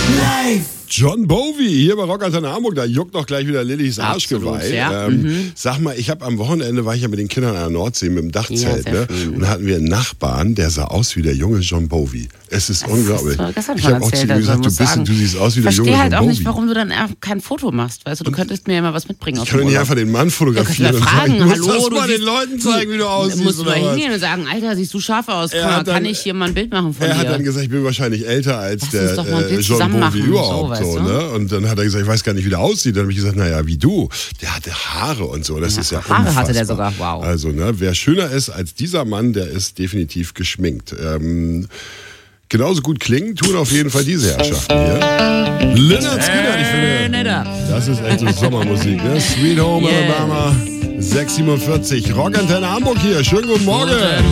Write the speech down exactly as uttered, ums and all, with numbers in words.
Live! John Bowie hier bei Rock Antenne Hamburg, da juckt doch gleich wieder Lillys Arschgeweih. Ja. Ähm, Mhm. Sag mal, ich habe am Wochenende, war ich ja mit den Kindern an der Nordsee mit dem Dachzelt, Ja, ne? schön. Und da hatten wir einen Nachbarn, der sah aus wie der junge John Bowie. Es ist Das unglaublich. hast du gestern Ich schon habe auch zu erzählt, ihm gesagt, also du, muss bist, sagen. du siehst aus wie Ich der junge verstehe halt John auch Bowie. nicht, warum du dann einfach kein Foto machst. Weißt du, du könntest mir ja mal was mitbringen. Ich kann doch nicht einfach den Mann fotografieren ja, und fragen, sagen, du musst hallo, das du mal den siehst- Leuten zeigen, wie du aussiehst. musst du oder da was? hingehen und sagen, Alter, siehst du scharf aus? Er Kann, hat dann- kann ich hier mal ein Bild machen von Er dir? hat dann gesagt, ich bin wahrscheinlich älter als Lass der uns doch mal ein äh, Bild John zusammen Bowie machen, überhaupt. so, So, weißt du? ne? Und dann hat er gesagt, ich weiß gar nicht, wie der aussieht. Dann habe ich gesagt, naja, wie du. Der hatte Haare und so. Das Ja, ist ja Haare unfassbar. hatte der sogar, wow. Also, ne, wer schöner ist als dieser Mann, der ist definitiv geschminkt. Ähm, genauso gut klingen tun auf jeden Fall diese Herrschaften hier. Lynyrd Skynyrd, ich finde, Netter. das ist echt so Sommermusik, ne? Sweet Home Yeah. Alabama, sechs siebenundvierzig. Rock Antenne Hamburg hier. Schönen guten Morgen.